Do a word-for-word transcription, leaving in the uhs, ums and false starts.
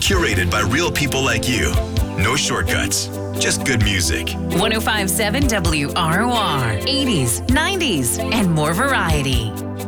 curated by real people like you. No shortcuts, just good music. one oh five point seven W R O R, eighties, nineties, and more variety.